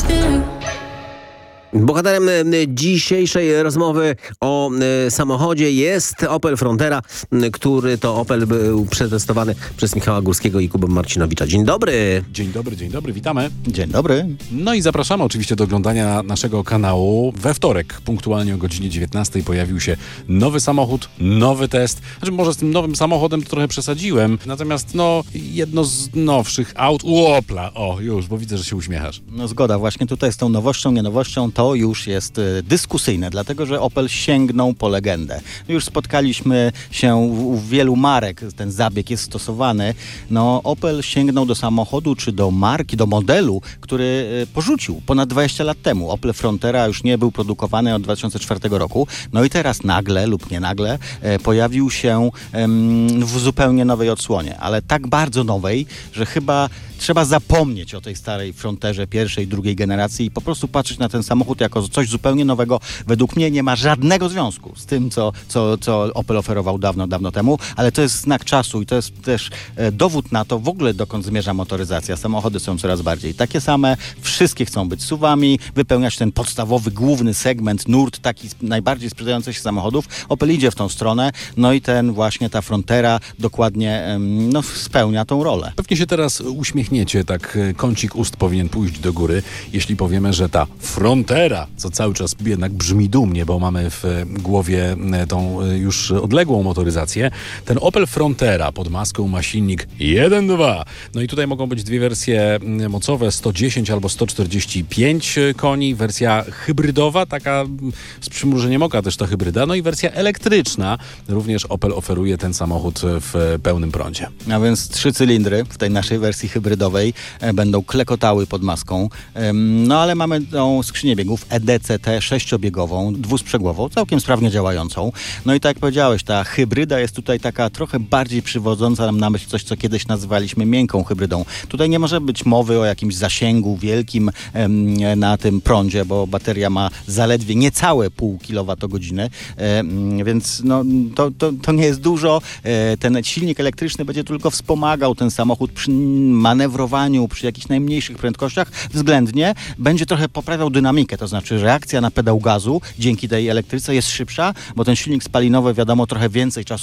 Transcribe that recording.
Bohaterem dzisiejszej rozmowy o samochodzie jest Opel Frontera, który to Opel był przetestowany przez Michała Górskiego i Kubę Marcinowicza. Dzień dobry. Dzień dobry, witamy. Dzień dobry. No i zapraszamy oczywiście do oglądania naszego kanału. We wtorek, punktualnie o godzinie 19 pojawił się nowy samochód, nowy test. Znaczy może z tym nowym samochodem to trochę przesadziłem, natomiast jedno z nowszych aut u Opla. O, już, bo widzę, że się uśmiechasz. No zgoda, właśnie tutaj z tą nowością, nie nowością, to już jest dyskusyjne, dlatego że Opel sięgnął po legendę. Już spotkaliśmy się u wielu marek, ten zabieg jest stosowany. No Opel sięgnął do samochodu, czy do marki, do modelu, który porzucił ponad 20 lat temu. Opel Frontera już nie był produkowany od 2004 roku. No i teraz nagle lub nie nagle pojawił się w zupełnie nowej odsłonie, ale tak bardzo nowej, że chyba trzeba zapomnieć o tej starej Fronterze pierwszej, drugiej generacji i po prostu patrzeć na ten samochód jako coś zupełnie nowego. Według mnie nie ma żadnego związku z tym, co Opel oferował dawno temu, ale to jest znak czasu i to jest też dowód na to w ogóle, dokąd zmierza motoryzacja. Samochody są coraz bardziej takie same, wszystkie chcą być SUV-ami, wypełniać ten podstawowy, główny segment, nurt taki najbardziej sprzedających się samochodów. Opel idzie w tą stronę, no i ta Frontera dokładnie spełnia tą rolę. Pewnie się teraz uśmiechniecie, tak kącik ust powinien pójść do góry, jeśli powiemy, że ta Frontera, co cały czas jednak brzmi dumnie, bo mamy w głowie tą już odległą motoryzację, ten Opel Frontera pod maską ma silnik 1.2. No i tutaj mogą być dwie wersje mocowe, 110 albo 145 koni, wersja hybrydowa, taka z przymrużeniem oka też ta hybryda, no i wersja elektryczna. Również Opel oferuje ten samochód w pełnym prądzie. A więc 3 cylindry w tej naszej wersji hybrydowej będą klekotały pod maską. No ale mamy tą skrzynię biegów EDCT 6-biegową, dwusprzęgłową, całkiem sprawnie działającą. No i tak jak powiedziałeś, ta hybryda jest tutaj taka trochę bardziej przywodząca nam na myśl coś, co kiedyś nazywaliśmy miękką hybrydą. Tutaj nie może być mowy o jakimś zasięgu wielkim na tym prądzie, bo bateria ma zaledwie niecałe pół kilowatogodziny, więc to nie jest dużo. Ten silnik elektryczny będzie tylko wspomagał ten samochód przy manewrowaniu, przy jakichś najmniejszych prędkościach. Względnie będzie trochę poprawiał dynamikę, to znaczy reakcja na pedał gazu dzięki tej elektryce jest szybsza, bo ten silnik spalinowy, wiadomo, trochę więcej czasu